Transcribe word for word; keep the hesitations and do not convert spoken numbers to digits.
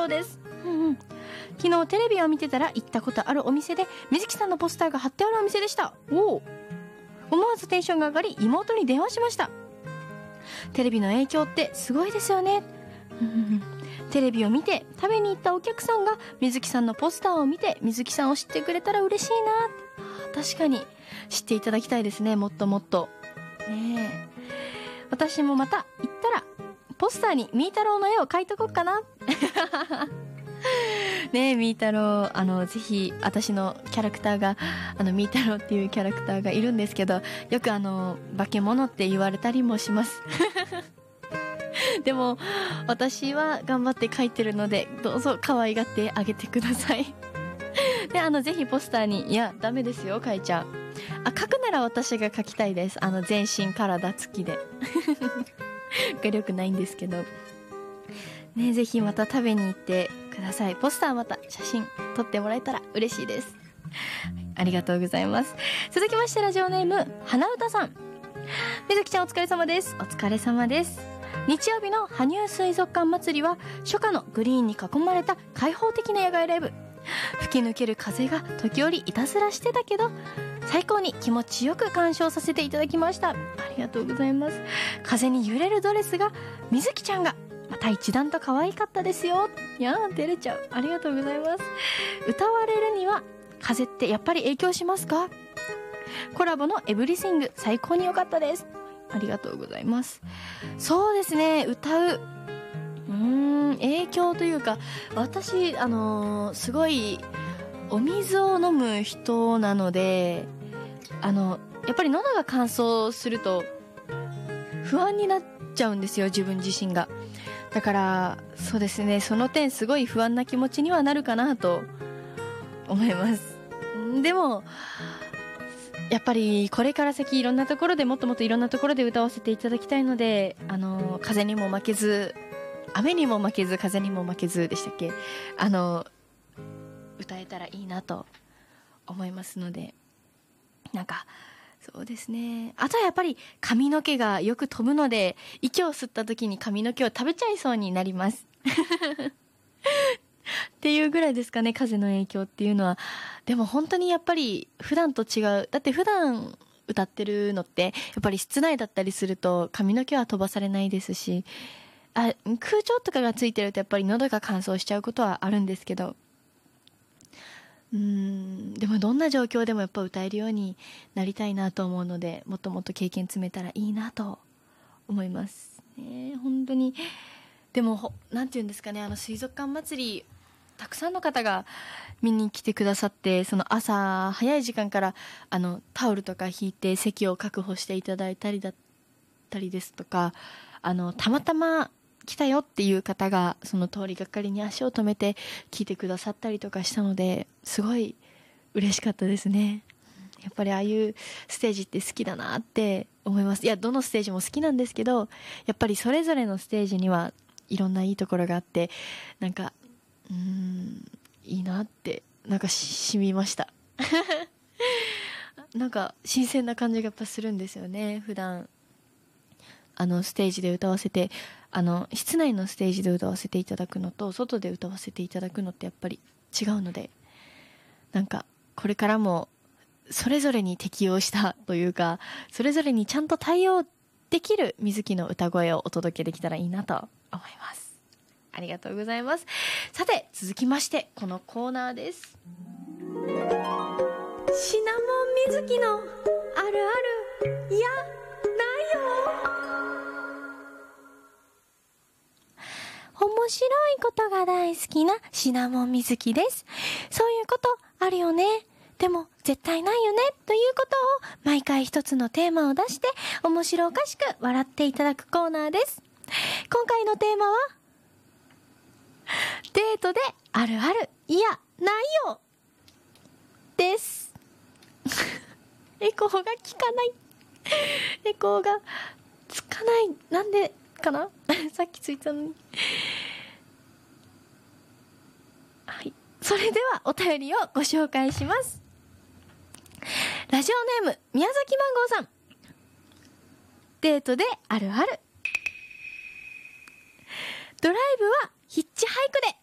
郎です。うんうん。昨日テレビを見てたら行ったことあるお店で水木さんのポスターが貼ってあるお店でした。おお。思わずテンションが上がり妹に電話しました。テレビの影響ってすごいですよね。うんうん。テレビを見て食べに行ったお客さんが水木さんのポスターを見て水木さんを知ってくれたら嬉しいな。確かに知っていただきたいですね。もっともっとねえ。私もまた行ったらポスターにみーたろうの絵を描いとこっかな。ねえ、みーたろう、あのぜひ私のキャラクターがあのみーたろうっていうキャラクターがいるんですけど、よくあの化け物って言われたりもします。でも私は頑張って描いてるので、どうぞ可愛がってあげてください。で、あのぜひポスターに、いやダメですよ描いちゃう。あ、描くなら私が描きたいです。あの全身体つきで。画力ないんですけどね。ぜひまた食べに行ってください。ポスターまた写真撮ってもらえたら嬉しいです。ありがとうございます。続きましてラジオネーム花歌さん。水木ちゃんお疲れ様です。お疲れ様です。日曜日の羽生水族館祭りは初夏のグリーンに囲まれた開放的な野外ライブ。吹き抜ける風が時折いたずらしてたけど最高に気持ちよく鑑賞させていただきました。ありがとうございます。風に揺れるドレスが水木ちゃんがまた一段と可愛かったですよ。いやー照れちゃう。ありがとうございます。歌われるには風ってやっぱり影響しますか？コラボのエブリシング最高に良かったです。ありがとうございます。そうですね、歌ううーん影響というか、私あのー、すごいお水を飲む人なので、あのやっぱり喉が乾燥すると不安になっちゃうんですよ、自分自身が。だからそうですね、その点すごい不安な気持ちにはなるかなと思います。でもやっぱりこれから先いろんなところでもっともっといろんなところで歌わせていただきたいので、あの風にも負けず雨にも負けず風にも負けずでしたっけ、あの歌えたらいいなと思いますので、なんかそうですね、あとはやっぱり髪の毛がよく飛ぶので息を吸った時に髪の毛を食べちゃいそうになりますっていうぐらいですかね、風の影響っていうのは。でも本当にやっぱり普段と違う。だって普段歌ってるのってやっぱり室内だったりすると髪の毛は飛ばされないですし、あ、空調とかがついてるとやっぱり喉が乾燥しちゃうことはあるんですけど、うーんでもどんな状況でもやっぱ歌えるようになりたいなと思うので、もっともっと経験詰めたらいいなと思いますね。本当に。でもなんていうんですかね、あの水族館祭りたくさんの方が見に来てくださって、その朝早い時間からあのタオルとか引いて席を確保していただいたりだったりですとか、あのたまたま来たよっていう方がその通りがかりに足を止めて聞いてくださったりとかしたので、すごい嬉しかったですね。やっぱりああいうステージって好きだなって思います。いや、どのステージも好きなんですけど、やっぱりそれぞれのステージにはいろんないいところがあって、なんかうーんいいなってなんかしみましたなんか新鮮な感じがやっぱするんですよね。普段あのステージで歌わせて、あの室内のステージで歌わせていただくのと外で歌わせていただくのってやっぱり違うので、なんかこれからもそれぞれに適応したというか、それぞれにちゃんと対応できる水木の歌声をお届けできたらいいなと思います。ありがとうございます。さて続きましてこのコーナーです。シナモン水木のあるあるいやないよ。面白いことが大好きなシナモン水木です。そういうことあるよね、でも絶対ないよねということを毎回一つのテーマを出して面白おかしく笑っていただくコーナーです。今回のテーマはデートであるあるいやないよです。エコーが効かないエコーがつかない、なんでかなさっきついたのに。はい、それではお便りをご紹介します。ラジオネーム宮崎マンゴーさん。デートであるある。ドライブはヒッチハイクで